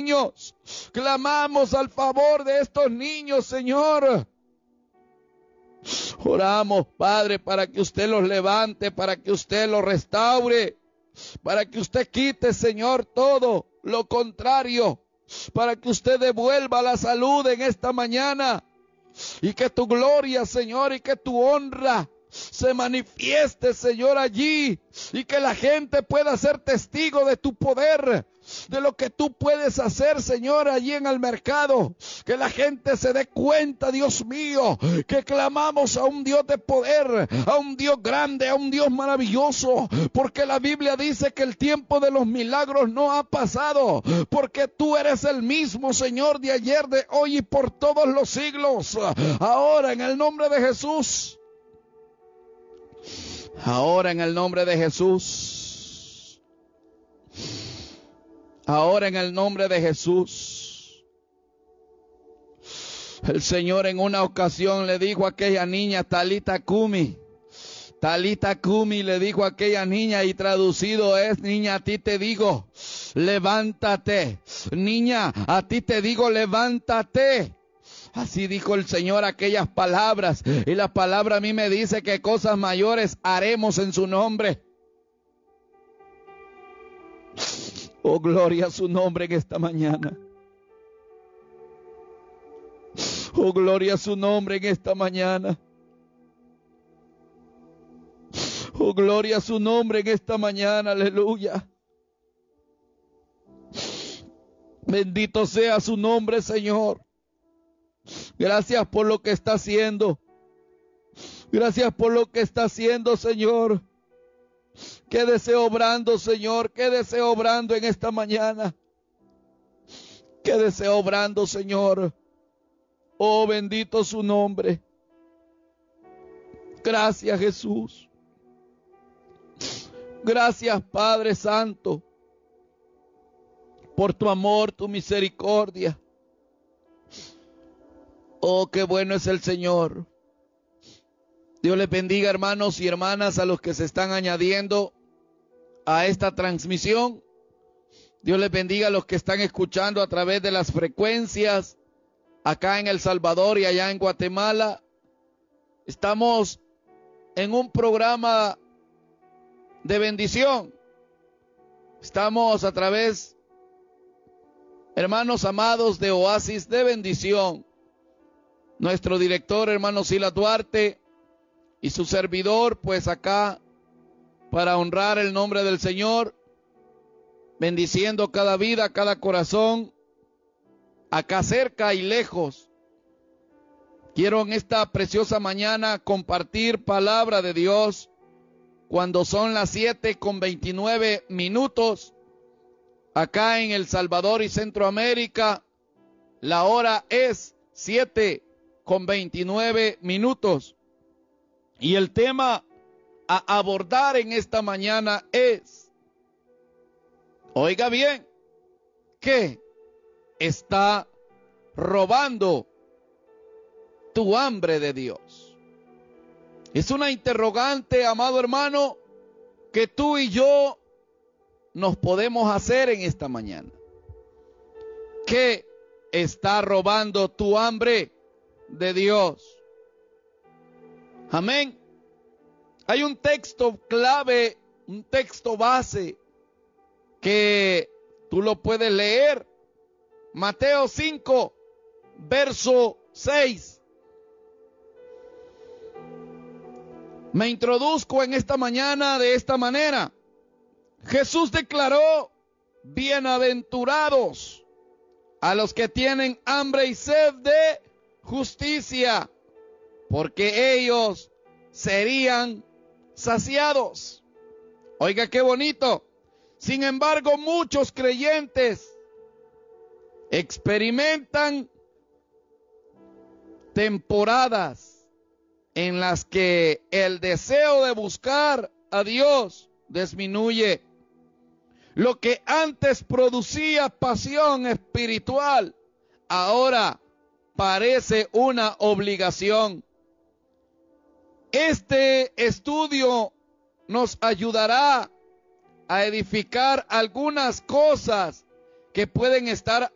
niños. Clamamos al favor de estos niños, Señor. Oramos, Padre, para que usted los levante, para que usted los restaure, para que usted quite, Señor, todo lo contrario, para que usted devuelva la salud en esta mañana, y que tu gloria, Señor, y que tu honra se manifieste, Señor, allí, y que la gente pueda ser testigo de tu poder, de lo que tú puedes hacer, Señor, allí en el mercado. Que la gente se dé cuenta, Dios mío, que clamamos a un Dios de poder, a un Dios grande, a un Dios maravilloso, porque la Biblia dice que el tiempo de los milagros no ha pasado, porque tú eres el mismo, Señor, de ayer, de hoy y por todos los siglos. Ahora, en el nombre de Jesús, ahora en el nombre de Jesús, ahora en el nombre de Jesús. El Señor en una ocasión le dijo a aquella niña, Talita Kumi, Talita Kumi, le dijo a aquella niña, y traducido es, niña, a ti te digo, levántate. Niña, a ti te digo, levántate. Así dijo el Señor aquellas palabras, y la palabra a mí me dice que cosas mayores haremos en su nombre. Oh, gloria a su nombre en esta mañana. Oh, gloria a su nombre en esta mañana. Oh, gloria a su nombre en esta mañana, aleluya. Bendito sea su nombre, Señor. Gracias por lo que está haciendo. Gracias por lo que está haciendo, Señor. Quédese obrando, Señor. Quédese obrando en esta mañana. Quédese obrando, Señor. Oh, bendito su nombre. Gracias, Jesús. Gracias, Padre Santo, por tu amor, tu misericordia. Oh, qué bueno es el Señor. Dios les bendiga, hermanos y hermanas, a los que se están añadiendo a esta transmisión. Dios les bendiga a los que están escuchando a través de las frecuencias acá en El Salvador y allá en Guatemala. Estamos en un programa de bendición. Estamos a través, hermanos amados, de Oasis de Bendición. Nuestro director, hermano Silas Duarte, y su servidor, pues acá para honrar el nombre del Señor, bendiciendo cada vida, cada corazón, acá cerca y lejos. Quiero en esta preciosa mañana compartir palabra de Dios cuando son las 7:29 acá en El Salvador y Centroamérica. La hora es 7:29 y el tema a abordar en esta mañana es, oiga bien, ¿qué está robando tu hambre de Dios? Es una interrogante, amado hermano, que tú y yo nos podemos hacer en esta mañana. ¿Qué está robando tu hambre de Dios? Amén. Hay un texto clave, un texto base que tú lo puedes leer. Mateo 5, verso 6. Me introduzco en esta mañana de esta manera. Jesús declaró, bienaventurados a los que tienen hambre y sed de justicia, porque ellos serían saciados. Oiga qué bonito. Sin embargo, muchos creyentes experimentan temporadas en las que el deseo de buscar a Dios disminuye. Lo que antes producía pasión espiritual, ahora parece una obligación. Este estudio nos ayudará a edificar algunas cosas que pueden estar